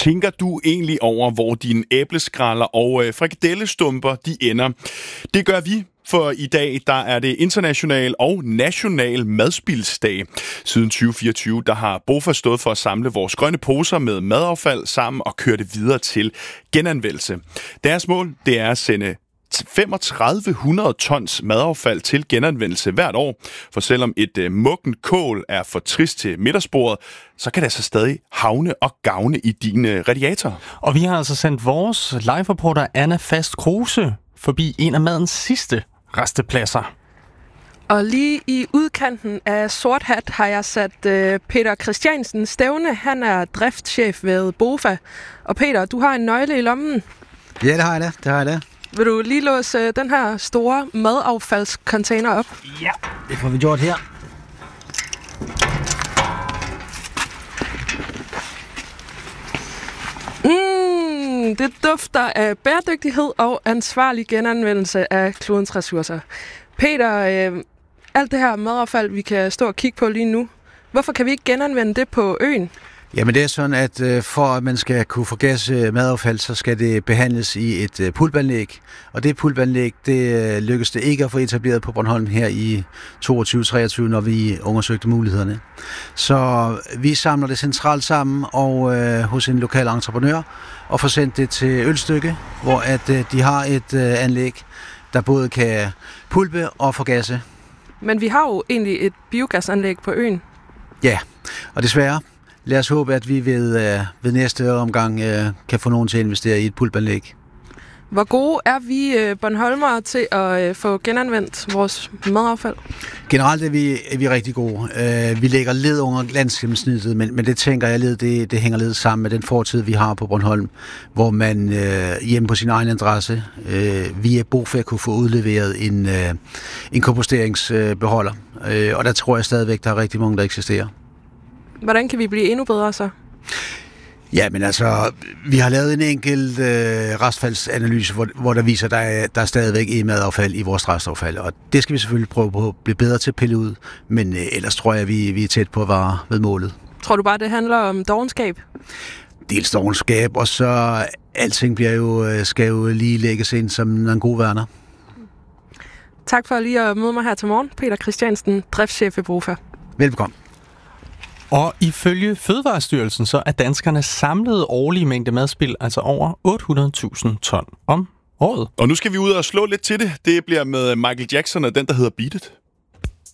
Tænker du egentlig over, hvor dine æbleskralder og frikadellestumper de ender? Det gør vi. For i dag, der er det international og national madspildsdag. Siden 2024, der har BOFA stået for at samle vores grønne poser med madaffald sammen og køre det videre til genanvendelse. Deres mål, det er at sende 3500 tons madaffald til genanvendelse hvert år. For selvom et muggent kål er for trist til middagsbordet, så kan det altså stadig havne og gavne i dine radiatorer. Og vi har altså sendt vores live-reporter Anna Fast Kruse forbi en af madens sidste rastepladser. Og lige i udkanten af Sort Hat har jeg sat Peter Christiansen stævne. Han er driftschef ved BOFA. Og Peter, du har en nøgle i lommen. Ja, det har jeg da. Vil du lige låse den her store madaffaldscontainer op? Ja, det får vi gjort her. Det dufter af bæredygtighed og ansvarlig genanvendelse af klodens ressourcer. Peter, alt det her madaffald, vi kan stå og kigge på lige nu, hvorfor kan vi ikke genanvende det på øen? Jamen det er sådan, at for at man skal kunne forgasse madaffald, så skal det behandles i et pulpanlæg. Og det pulpanlæg, det lykkedes det ikke at få etableret på Bornholm her i 22-23, når vi undersøgte mulighederne. Så vi samler det centralt sammen og hos en lokal entreprenør og får sendt det til Ølstykke, hvor at de har et anlæg, der både kan pulpe og forgasse. Men vi har jo egentlig et biogasanlæg på øen. Ja, og desværre. Lad os håbe, at vi ved næste omgang kan få nogen til at investere i et pulpanlæg. Hvor gode er vi bornholmere til at få genanvendt vores madaffald? Generelt er vi rigtig gode. Vi lægger led under landsgennemsnittet, men det tænker jeg, det hænger lidt sammen med den fortid, vi har på Bornholm, hvor man hjemme på sin egen adresse via BOFA kunne få udleveret en komposteringsbeholder. Og der tror jeg stadigvæk, der er rigtig mange, der eksisterer. Hvordan kan vi blive endnu bedre så? Ja, men altså, vi har lavet en enkelt restfaldsanalyse, hvor der viser, at der er stadigvæk madaffald i vores restaffald, og det skal vi selvfølgelig prøve på at blive bedre til at pille ud, men ellers tror jeg, vi er tæt på at være ved målet. Tror du bare, det handler om dovenskab? Dels dovenskab, og så alting skal jo lige lægges ind som en god værner. Tak for lige at møde mig her til morgen, Peter Christiansen, driftschef ved BOFA. Velbekomme. Og ifølge Fødevarestyrelsen, så er danskernes samlede årlige mængde madspild altså over 800.000 ton om året. Og nu skal vi ud og slå lidt til det. Det bliver med Michael Jackson og den, der hedder Beat It.